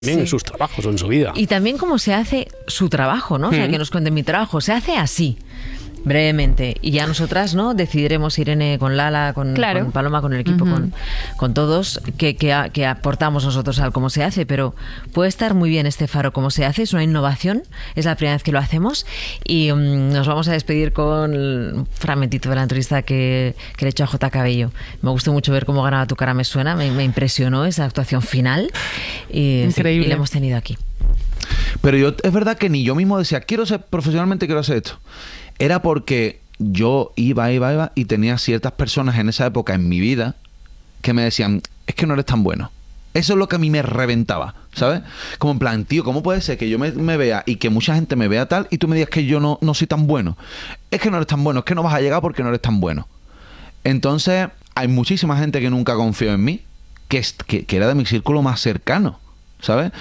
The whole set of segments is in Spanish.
Bien en sus trabajos o en su vida. Y también cómo se hace su trabajo, ¿no? O sea, que nos cuente mi trabajo. Se hace así, brevemente. Y ya nosotras, ¿no? Decidiremos, Irene, con Lala, con Paloma, con el equipo, con todos, que aportamos nosotros al cómo se hace. Pero puede estar muy bien este faro cómo se hace. Es una innovación. Es la primera vez que lo hacemos. Y nos vamos a despedir con un fragmentito de la entrevista que le he hecho a J. Cabello. Me gustó mucho ver cómo ganaba Tu cara me suena. Me impresionó esa actuación final. Increíble. Y la hemos tenido aquí. Pero es verdad que ni yo mismo decía, profesionalmente quiero hacer esto. Era porque yo iba y tenía ciertas personas en esa época en mi vida que me decían, es que no eres tan bueno. Eso es lo que a mí me reventaba, ¿sabes? Como en plan, tío, ¿cómo puede ser que yo me vea y que mucha gente me vea tal y tú me digas que yo no soy tan bueno? Es que no eres tan bueno, es que no vas a llegar porque no eres tan bueno. Entonces, hay muchísima gente que nunca confió en mí, que era de mi círculo más cercano, ¿sabes?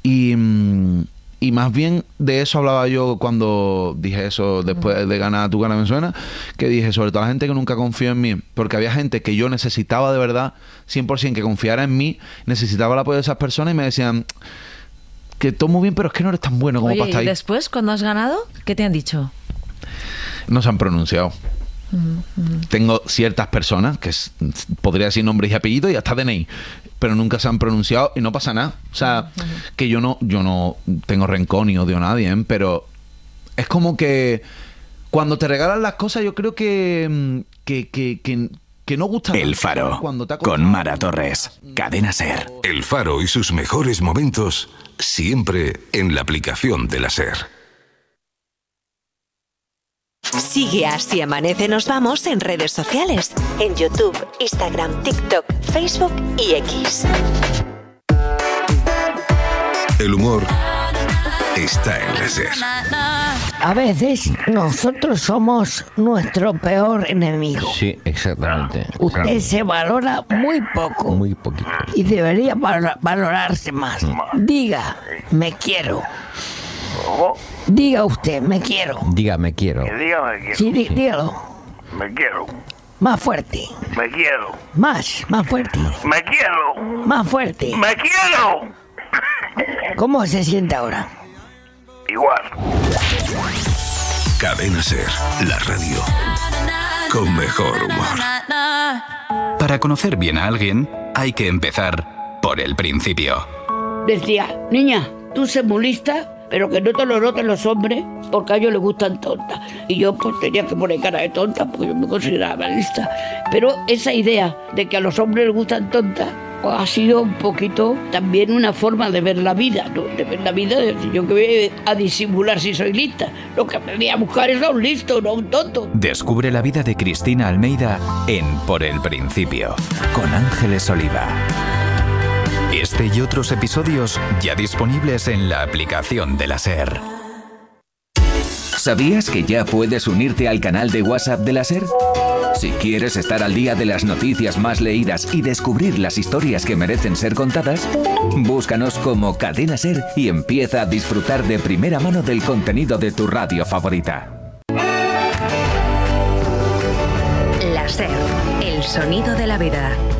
Y más bien de eso hablaba yo cuando dije eso después de ganar Tu cara me suena, que dije sobre todo la gente que nunca confió en mí, porque había gente que yo necesitaba de verdad 100% que confiara en mí, necesitaba el apoyo de esas personas y me decían que todo muy bien, pero es que no eres tan bueno como para estar ahí. ¿Y después, cuando has ganado, qué te han dicho? No se han pronunciado. Tengo ciertas personas que podría decir nombres y apellidos y hasta DNI, pero nunca se han pronunciado y no pasa nada. O sea, que yo no tengo rencor ni odio a nadie, ¿eh? Pero es como que cuando te regalan las cosas, yo creo que no gusta. El Faro, con Mara Torres, Cadena SER. El Faro y sus mejores momentos, siempre en la aplicación de la SER. Sigue a Si Amanece Nos Vamos en redes sociales, en YouTube, Instagram, TikTok, Facebook y X. El humor está en la SER. A veces nosotros somos nuestro peor enemigo. Sí, exactamente. Usted se valora muy poco. Muy poquito. Y debería valorarse más. Diga, me quiero. Diga usted, me quiero. Diga, me quiero. Sí, dígalo. Me quiero. Más fuerte. Me quiero. Más fuerte. Me quiero. Más fuerte. Me quiero. ¿Cómo se siente ahora? Igual. Cadena SER, la radio con mejor humor. Para conocer bien a alguien, hay que empezar por el principio. Decía, niña, tú sé muy lista, pero que no te lo noten los hombres, porque a ellos les gustan tontas. Y yo pues tenía que poner cara de tonta, porque yo me consideraba lista. Pero esa idea de que a los hombres les gustan tontas, pues ha sido un poquito también una forma de ver la vida, ¿no? De ver la vida, de decir, yo que voy a disimular si soy lista. Lo que aprendí a buscar es a un listo, no a un tonto. Descubre la vida de Cristina Almeida en Por el Principio, con Ángeles Oliva. Este y otros episodios ya disponibles en la aplicación de la SER. ¿Sabías que ya puedes unirte al canal de WhatsApp de la SER? Si quieres estar al día de las noticias más leídas y descubrir las historias que merecen ser contadas, búscanos como Cadena SER y empieza a disfrutar de primera mano del contenido de tu radio favorita. La SER, el sonido de la vida.